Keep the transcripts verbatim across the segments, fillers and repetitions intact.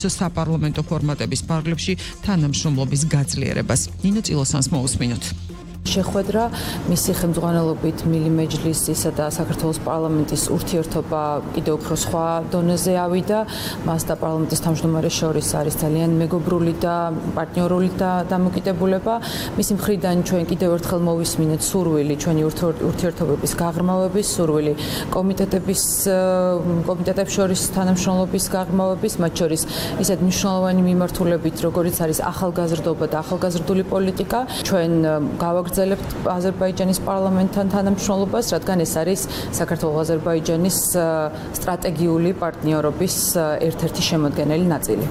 საპარლამენტო ფორმატების პარლებში თანამშრომლობის გაძლიერებას. ნინო წილოსანს მოусმინოთ. შეხვედრა მისი ხელმძღვანელობით მილი მეჯლისისა და საქართველოს პარლამენტის ურთიერთობა კიდევ უფრო სხვა დონეზე ავიდა. მას და პარლამენტის თავმჯდომარეს შორის არის ძალიან მეგობრული და პარტნიორული დამოკიდებულება. მისი მხრიდან ჩვენ კიდევ ერთხელ მოვისმინეთ სურვილი ჩვენი ურთიერთობების გაღრმავების, სურვილი კომიტეტების კომიტეტებს შორის თანამშრომლობის გაღრმავების, მათ შორის ისეთ მნიშვნელოვანი მიმართულებით, როგორიც არის ახალგაზრდობა და ახალგაზრდული პოლიტიკა. ჩვენ გავაგრძელებთ აზერბაიჯანის პარლამენტთან თანამშრომლობას, რადგან ეს არის საქართველოს-აზერბაიჯანის სტრატეგიული პარტნიორობის ერთ-ერთი შემადგენელი ნაწილი.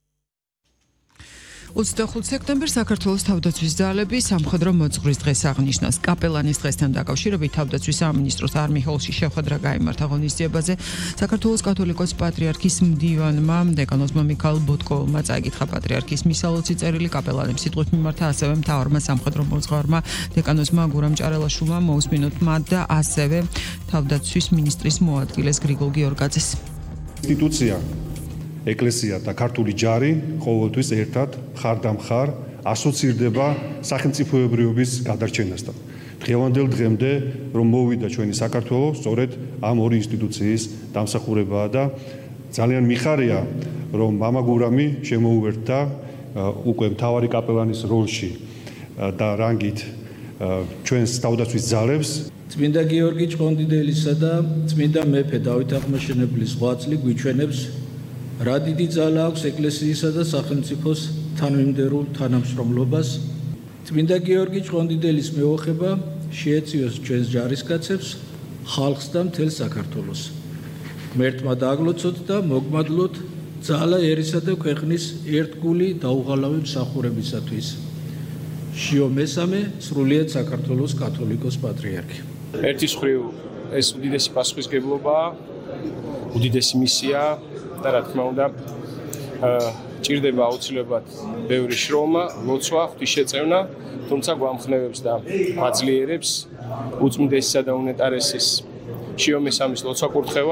ოცდახუთი სექტემბერს საქართველოს თავდაცვის ძალები სამხედრო მოძღვრის დღეს აღნიშნავს. კაპელანის დღესთან დაკავშირებით თავდაცვის სამინისტროს არმიჰოლში შეხვედრა გაიმართა ღონისძიებაზე. საქართველოს კათოლიკოს პატრიარქის მდივანმა დეკანოზმა მიქაელ ბოტკოვმა წაიკითხა პატრიარქის მისალოცი წერილი. კაპელანებს სიტყვით მიმართა ასევე მთავარმა სამხედრო მოძღვარმა დეკანოზმა გურამ ჭარელაშვილმა, მოусმინოთ მათ და ასევე თავდაცვის მინისტრის მოადგილეს გრიგოლ გიორგაძეს. ინსტიტუცია ეკლესია და ქართული ჯარი ყოველთვის ერთად მხარდამხარ ასოცირდება სახელმწიფოებრიობის გადარჩენასთან. დღევანდელ დღემდე რომ მოვიდა ჩვენი საქართველო, სწორედ ამ ორი ინსტიტუციის დამსახურებაა და ძალიან მიხარია რომ მამა გურამი შემოუერთდა უკვე მთავარი კაპელანის როლში და რანგით ჩვენს თავდაცვის ძალებს. წმინდა გიორგი ჭყონდიდელისა და წმინდა მეფე დავით აღმაშენებლის ღვაწლი გვიჩვენებს რა დიდი ძალა აქვს ეკლესიისა და სახელმწიფოს თანმიმდევრულ თანამშრომლობას. წმინდა გიორგი ჭყონდიდელის მეუღება შეეწიოს ჩვენს ჯარისკაცებს, ხალხს და მთელ საქართველოს. ღმერთმა დააგლოცოთ და მოგმადლოთ ძალა ერისა და ქვეყნის ერთგული დაუღალავი მსახურებისათვის. შიო მესამე სრულიად საქართველოს კათოლიკოს პატრიარქი. ერთის მხრივ ეს უდიდესი პასუხისმგებლობაა, უდიდესი მისია. და რა თქმა უნდა ჭირდება აუცილებლად ბევრი შრომა, ლოცვა, ღვთისშეწევნა, თუმცა გვამხნევებს და აძლიერებს უწმინდესისა და უნეტარესის შიო მესამის ლოცვა კურთხევა.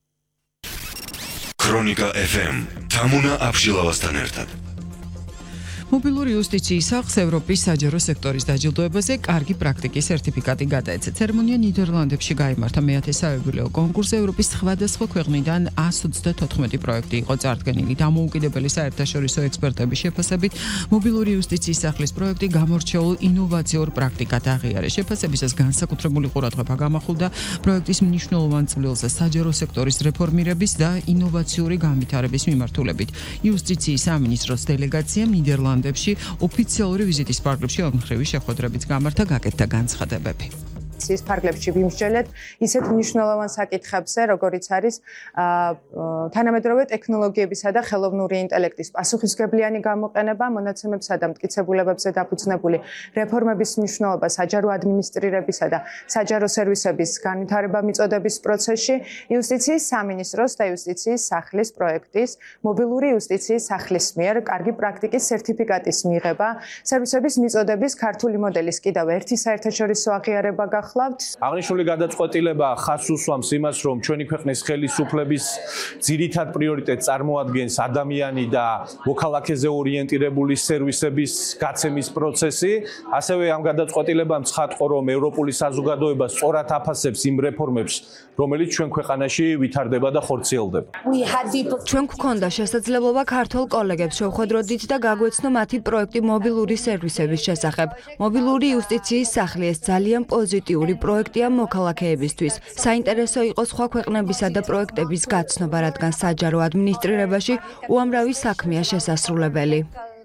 ქრონიკა ეფ ემ თამუნა აბშილავასთან ერთად. მობილური იუსტიციის სახლს ევროპის საჯარო სექტორის დაჯილდოებაზე კარგი პრაქტიკის სერტიფიკატი გადაეცა. ცერემონია ნიდერლანდებში გაიმართა. მეათე საიუბილეო კონკურსზე ევროპის სხვადასხვა ქვეყნიდან ას ოცდათოთხმეტი პროექტი იყო წარდგენილი. დამოუკიდებელი საერთაშორისო ექსპერტების შეფასებით, მობილური იუსტიციის სახლის პროექტი გამორჩეულ ინოვაციურ პრაქტიკად აღიარეს. შეფასებისას განსაკუთრებული ყურადღება გამახვილდა პროექტის მნიშვნელოვან წვლილზე საჯარო სექტორის რეფორმირების და ინოვაციური განვითარების მიმართულებით. იუსტიციის სამინისტროს დელეგაციამ ნიდერლანდებში ოფიციალური ვიზიტის პარკლებში ორმხრივი შეხვედრებიც გამართა. გაკეთდა განცხადებები. ის ფარგლებში ვიმსჯელეთ ისეთ მნიშვნელოვან საკითხებზე, როგორიც არის თანამედროვე ტექნოლოგიებისა და ხელოვნური ინტელექტის პასუხისმგებლიანი გამოყენება, მონაცემებსა და მტკიცებულებებზე დაფუძნებული რეფორმების მნიშვნელობა საჯარო ადმინისტრირებისა და საჯარო სერვისების განვითარება მიწოდების პროცესში, იუსტიციის სამინისტროს და იუსტიციის სახლის პროექტის, მობილური იუსტიციის სახლის მიერ კარგი პრაქტიკის სერტიფიკატის მიღება, სერვისების მიწოდების ქართული მოდელის კიდევ ერთი საერთაშორისო აღიარება გახდა. აღნიშნული გადაწყვეტილება ხაზს უსვამს იმას, რომ ჩვენი ქვეყნის ხელისუფლების ძირითად პრიორიტეტს წარმოადგენს ადამიანი და მოქალაქეზე ორიენტირებული სერვისების გაცემის პროცესი. ასევე ამ გადაწყვეტილებამ ცხადყო, რომ ევროპული საზოგადოება სწორად აფასებს იმ რეფორმებს, რომელიც ჩვენ ქვეყანაში ვითარდება და ხორციელდება. ჩვენ გვქონდა შესაძლებლობა ქართულ კოლეგებს შევხვედროდით და გაგვეცნო მათი პროექტი მობილური სერვისების შესახებ. მობილური იუსტიციის სახლი ეს ძალიან პოზიტიური პროექტია მოქალაქეებისთვის. საინტერესო იყო სხვა ქვეყნებისა და პროექტების გაცნობა, რადგან საჯარო ადმინისტრირებაში უამრავი საქმეა შესასრულებელი.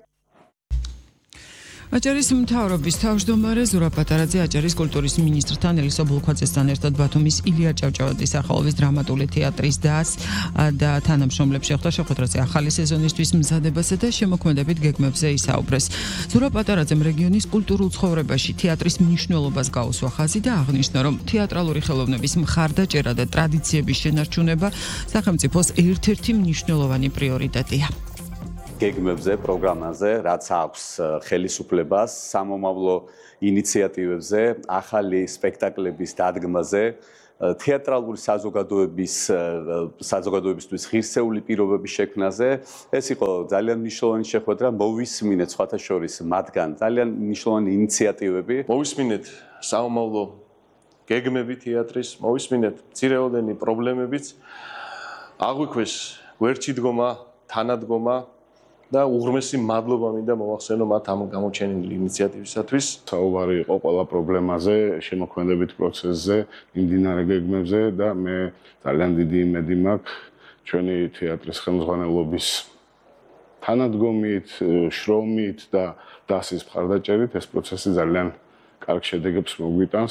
აჭარის მთავრობის თავმჯდომარე ზურაბ პატარაძე აჭარის კულტურის მინისტრთან ელისო ბულქვაძესთან ერთად ბათუმის ილია ჭავჭავაძის სახელობის დრამატული თეატრის დას და თანამშრომლებს შეხვდა. შეხვედრაზე ახალი სეზონისთვის მზადებასა და შემოქმედებით გეგმებზე ისაუბრეს. ზურაბ პატარაძემ რეგიონის კულტურულ ცხოვრებაში თეატრის მნიშვნელობას გაუსვა ხაზი და აღნიშნა, რომ თეატრალური ხელოვნების მხარდაჭერა და ტრადიციების შენარჩუნება სახელმწიფოს ერთ-ერთი მნიშვნელოვანი პრიორიტეტია. გეგმებზე, პროგრამაზე, რაც აქვს ხელისუფლებას, სამომავლო ინიციატივებზე, ახალი სპექტაკლების დადგმაზე, თეატრალური საზოგადოების საზოგადოებისთვის ღირსეული პირობების შექმნაზე. ეს იყო ძალიან მნიშვნელოვანი შეხვედრა. მოვისმინეთ სხვათა შორის მათგან ძალიან მნიშვნელოვანი ინიციატივები. მოვისმინეთ საომავლო გეგმები თეატრის, მოვისმინეთ მცირეოდენი პრობლემებიც, აღვიქვეს გვერდში დგომა, თანადგომა და უღრმესი მადლობა მინდა მოვახსენო მათ ამ გამოჩენილი ინიციატივისათვის. საუბარი იყო ყველა პრობლემაზე, შემოქმედებით პროცესზე, მიმდინარე გეგმებზე და მე ძალიან დიდი იმედი მაქვს ჩვენი თეატრის ხელმძღვანელობის თანადგომით, შრომით და დასის მხარდაჭერით ეს პროცესი ძალიან კარგ შედეგებს მოგვიტანს.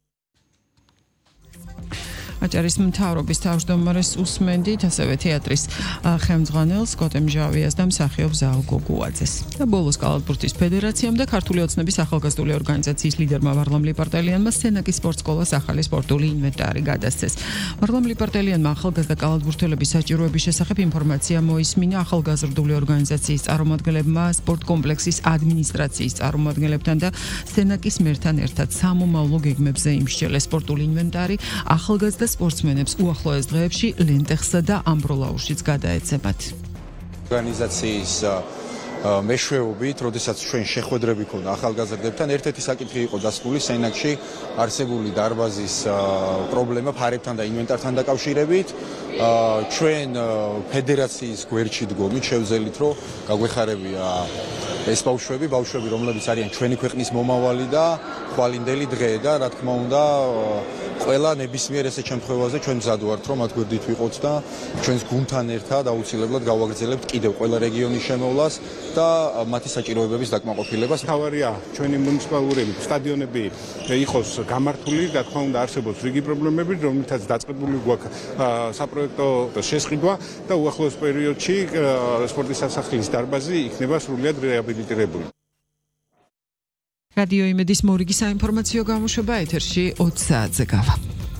აჭარის მთავრობის თავმჯდომარეს უსმენდით, ასევე თეატრის ხელმძღვანელს კოტემჟავიას და მსახიობ ზაალ გოგუაძეს. და ბოლოს კალათბურთის ფედერაციამ და ქართული ოცნების ახალგაზრდული ორგანიზაციის ლიდერმა ვარლამ ლიპარტელიანმა სენაკის სპორტსკოლას ახალი სპორტული ინვენტარი გადასცეს. ვარლამ ლიპარტელიანმა ახალგაზრდა კალათბურთელების საჭიროების შესახებ ინფორმაცია მოისმინა ახალგაზრდული ორგანიზაციის წარმომადგენლებმა, სპორტ კომპლექსის ადმინისტრაციის წარმომადგენლებთან და სენაკის მერთან ერთად სამომავლო გეგმებზე იმსჯელეს სპორტული ინვენტარი ახალგაზრდა სპორტსმენებს უახლოეს დღეებში ლენტეხსა და ამბროლაურშიც გადაეცემათ. ორგანიზაციის მეშვეობით, როდესაც ჩვენ შეხვედრები ქონდა ახალგაზრდებთან, ერთ-ერთი საკითხი იყო დასმული სენაკში არსებული დარბაზის პრობლემა ფარებთან და ინვენტართან დაკავშირებით. ჩვენ ფედერაციის გვერდში დგომით შევძელით, რომ გაგვეხარებია ეს ბავშვები, ბავშვები, რომლებიც არიან ჩვენი ქვეყნის მომავალი და ხვალინდელი დღე და რა თქმა უნდა ყველა ნებისმიერ ესე შემთხვევაზე ჩვენ მზად ვართ, რომ მათ გვერდით ვიყოთ და ჩვენს გუნდთან ერთად აუცილებლად გავაგრძელებთ კიდევ ყველა რეგიონის შემოვლას და მათი საჭიროებების დაკმაყოფილებას. თავარია ჩვენი მუნიციპალური სტადიონები იყოს გამართული, რა თქმა უნდა არსებობს რიგი პრობლემები, რომლითაც დაწყებული გვაქვს საპროექტო შესყიდვა და უახლოეს პერიოდში სპორტის სასახლის დარბაზი იქნება სრულიად რეაბილიტირებული. რადიო იმედის მორიგი საინფორმაციო გამოშვება ეთერში ოცი საათზე გავა.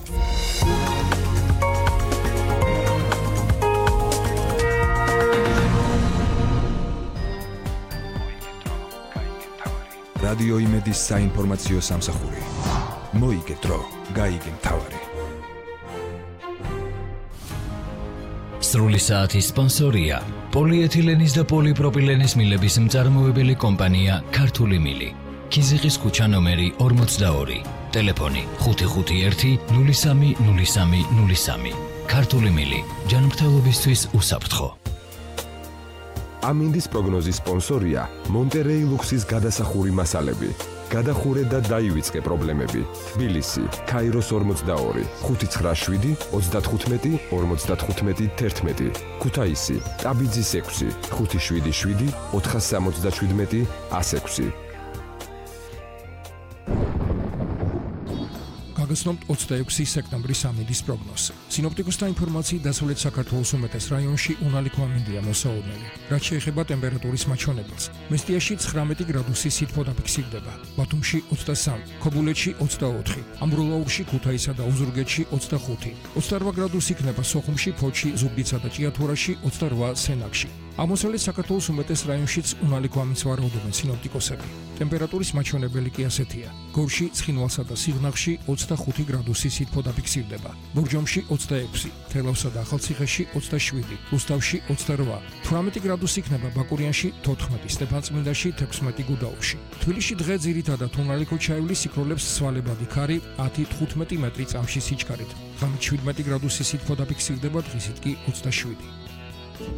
რადიო იმედის საინფორმაციო სამსახური. მოიგე დრო, გაიგე მთავარი. სრული საათის სპონსორია პოლიეთილენის და პოლიპროპილენის მილების მწარმოებელი კომპანია ქართული მილი. ქიზიყის ქუჩა ნომერი ორმოცდაორი. ტელეფონი ხუთი ხუთი ერთი ნული სამი ნული სამი ნული სამი. ქართული მილი. ჯანმრთელობისთვის უსაფრთხო. ამინდის პროგნოზის სპონსორია მონტერეი ლუქსის გადასახური მასალები. გადახურე და დაივიწყე პრობლემები. თბილისი, ქაიროს ორმოცდაორი, ხუთი ცხრა შვიდი ოცდათხუთმეტი ორმოცდათხუთმეტი თერთმეტი. ქუთაისი, ტაბიძის ექვსი, ხუთი შვიდი შვიდი ოთხას სამოცდაშვიდმეტი ასექვსი. გაგაცნობთ ოცდაექვსი სექტემბრის ამინდის პროგნოზი. სინოპტიკოსთა ინფორმაციით დასავლეთ საქართველოს უმეტეს რაიონში უნალიქო ამინდია მოსაუბრელი. რაც შეეხება ტემპერატურის მაჩვენებელს, მესტიაში ცხრამეტი გრადუსი სითბო დაფიქსირდება, ბათუმში ოცდასამი, ქობულეთში ოცდაოთხი, ამბროლაურში, ქუთაისსა და ოზურგეთში ოცდახუთი, ოცდარვა გრადუსი იქნება სოხუმში, ფოთში, ზუგდიდსა და ჭიათურაში, ოცდარვა სენაკში. აღმოსავლეთ საქართველოს უმეტეს რაიონშიც უნალიქო ამინდს ვარაუდობენ სინოპტიკოსები. ტემპერატურის მაჩვენებელი კი ასეთია: გორში, ცხინვალსა და სიღნაღში ოცდახუთი გრადუსი სითბო დაფიქსირდება, ბორჯომში ოცდაექვსი, თელავსა და ახალციხეში ოცდაშვიდი, რუსთავში ოცდარვა, თვრამეტი გრადუსი იქნება ბაკურიანში, თოთხმეტი, სტეფანწმინდაში, თექვსმეტი გუდაუთში. თბილისში დღე ძირითადად უნალიქო ჩაივლის სიკვდილებს სვალებადი ქარი ათი თხუთმეტი მეტრი წამში სიჩქარით. ღამით შვიდმეტი გრადუსი სითბო დაფიქსირდება, დღისით კი ოცდაშვიდი.